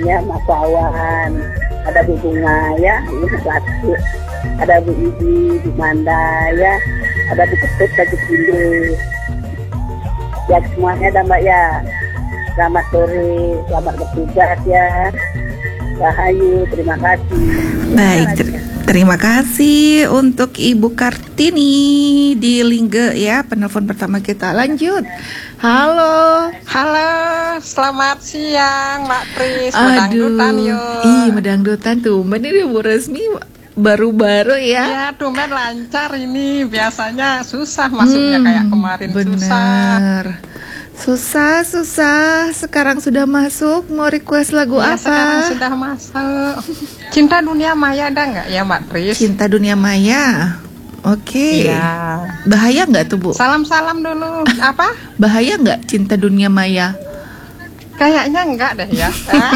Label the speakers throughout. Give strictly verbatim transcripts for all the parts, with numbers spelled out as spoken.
Speaker 1: Kartininya, Mas Wawan, ada Bu Bunga ya, ini satu. Ada Bu Idi, Bu Manda ya, ada Bu Ketut, Kajik Binde. Ya semuanya ada Mbak ya. Selamat sore, selamat bertugas ya. Rahayu, terima kasih.
Speaker 2: Baik, ter- terima kasih untuk Ibu Kartini di Lingge ya, penelpon pertama kita. Lanjut. Halo.
Speaker 3: Halo, selamat siang Mbak Tris.
Speaker 2: Aduh,
Speaker 3: Medangdutan yuk.
Speaker 2: ih medangdutan tuh, ini Bu Resmi baru-baru ya.
Speaker 3: Ya, tumben lancar ini. Biasanya susah masuknya
Speaker 2: Hmm,
Speaker 3: kayak kemarin susah.
Speaker 2: benar. Susah, susah. Sekarang sudah masuk. Mau request lagu
Speaker 3: Ya,
Speaker 2: apa?
Speaker 3: sekarang sudah masuk. Cinta Dunia Maya ada nggak ya Mbak Tris?
Speaker 2: Cinta Dunia Maya. Oke.
Speaker 3: Iya.
Speaker 2: Bahaya nggak tuh Bu?
Speaker 3: Salam-salam dulu. Apa?
Speaker 2: Bahaya nggak Cinta Dunia Maya?
Speaker 3: Kayaknya enggak deh ya.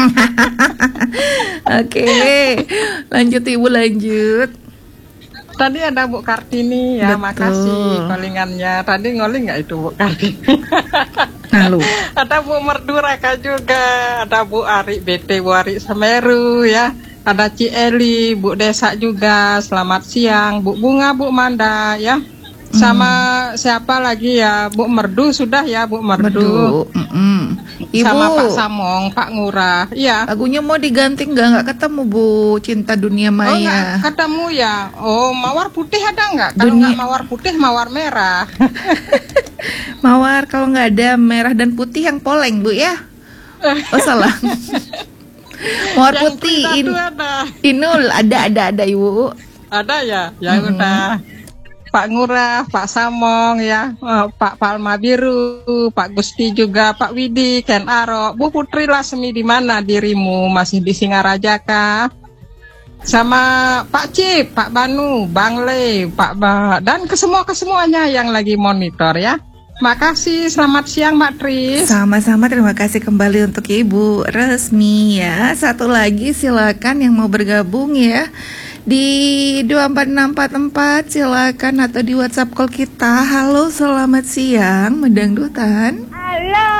Speaker 2: Oke. Lanjut Ibu, lanjut.
Speaker 3: Tadi ada Bu Kartini ya,
Speaker 2: Betul.
Speaker 3: makasih callingannya. Tadi ngoling nggak itu Bu Kartini?
Speaker 2: Lalu.
Speaker 3: Ada Bu Merdu Raka juga, ada Bu Ari B T, Bu Ari Semeru ya. Ada Ci Eli, Bu Desa juga, selamat siang. Bu Bunga, Bu Manda ya. Sama hmm. siapa lagi ya, Bu Merdu sudah ya, Bu Merdu.
Speaker 2: Merdu. Mm-mm. Ibu.
Speaker 3: Sama Pak Samong, Pak Ngurah. Iya.
Speaker 2: Lagunya mau diganti nggak? Nggak ketemu Bu, Cinta Dunia Maya.
Speaker 3: Oh nggak ketemu ya. Oh, Mawar Putih ada nggak? Kalau
Speaker 2: Dunia...
Speaker 3: nggak Mawar Putih, Mawar Merah.
Speaker 2: Mawar kalau nggak ada merah dan putih yang poleng Bu ya. Oh salah. Mawar
Speaker 3: Yang
Speaker 2: putih in,
Speaker 3: ada.
Speaker 2: Inul ada ada ada Ibu.
Speaker 3: Ada ya, ya mm-hmm. udah. Pak Ngurah, Pak Samong ya, oh, Pak Palma Biru, Pak Gusti juga, Pak Widi, Ken Aro, Bu Putri Lasmi di mana dirimu, masih di Singaraja kah? Sama Pak Cip, Pak Banu, Bang Le, Pak Ba, dan kesemua kesemuanya yang lagi monitor ya. Makasih, selamat siang Mbak Tris.
Speaker 2: Sama-sama, terima kasih kembali untuk Ibu Resmi ya. Satu lagi silakan yang mau bergabung ya. Di dua empat enam empat empat silakan, atau di WhatsApp call kita. Halo, selamat siang Medangdutan.
Speaker 4: Halo.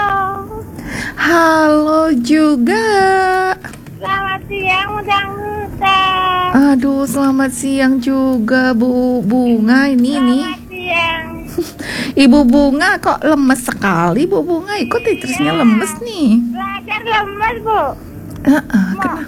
Speaker 2: Halo juga.
Speaker 4: Selamat siang Medangdutan.
Speaker 2: Aduh, selamat siang juga Bu Bunga ini
Speaker 4: Selamat
Speaker 2: nih.
Speaker 4: siang.
Speaker 2: Ibu Bunga kok lemes sekali Bu Bunga, ikut titrisnya
Speaker 4: Iya.
Speaker 2: lemes nih.
Speaker 4: Belajar lemes Bu.
Speaker 2: Uh-uh, kenapa?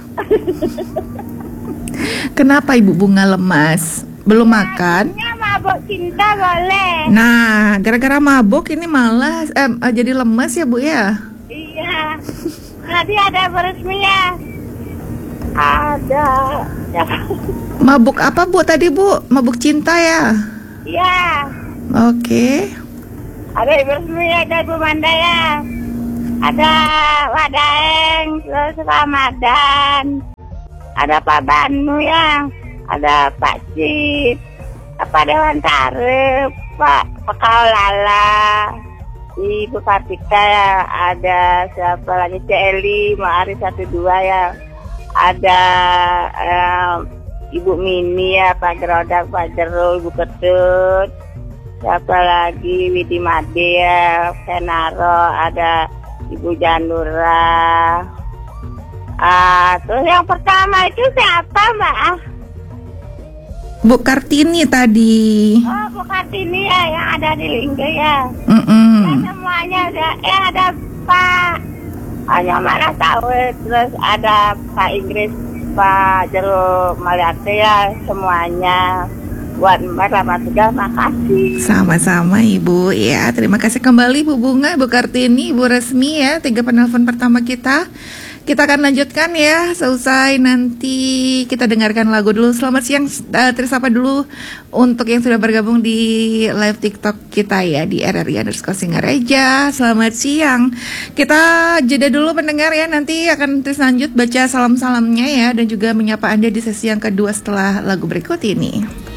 Speaker 2: Kenapa Ibu Bunga lemas? Belum makan?
Speaker 4: Ya, mabuk cinta boleh.
Speaker 2: Nah, gara-gara mabuk ini malah eh, eh, jadi lemas ya Bu ya?
Speaker 4: Iya. Tadi ada beresmi ya. Ada. Ya.
Speaker 2: Mabuk apa Bu tadi Bu? Mabuk cinta ya?
Speaker 4: Iya.
Speaker 2: Oke.
Speaker 4: Ada ibu resmi, ada Ibu Manda ya. Ada Wadaeng, terus Ramadan. Ada Pak Banu ya. Ada Pak Cip. Pak Dewan Tarif, Pak Pekaulala, Ibu Kartika ya. Ada siapa lagi, Celi, Ma'ari satu dua ya. Ada eh, Ibu Mini ya, Pak Gerodak, Pak Jerul, Ibu Ketut. Siapa lagi, Widi Made ya, Kenaro, ada Ibu Janura. Ah, terus yang pertama itu siapa Mbak?
Speaker 2: Bu Kartini tadi.
Speaker 4: Oh, Bu Kartini ya, yang ada di Lingga ya.
Speaker 2: Mm-mm.
Speaker 4: Ya, semuanya ada, eh ada Pak hanya mana tahu, terus ada Pak Inggris, Pak Jeruk Maliate ya, semuanya. Buat Mbak Rahmat juga, makasih.
Speaker 2: Sama-sama Ibu ya. Terima kasih kembali Bu Bunga, Bu Kartini, Bu Resmi ya. Tiga penelpon pertama kita. Kita akan lanjutkan ya. Seusai nanti kita dengarkan lagu dulu. Selamat siang, uh, tersapa dulu untuk yang sudah bergabung di live TikTok kita ya, di R R I underscore Singaraja. Selamat siang. Kita jeda dulu mendengar ya. Nanti akan terus lanjut baca salam-salamnya ya, dan juga menyapa Anda di sesi yang kedua setelah lagu berikut ini.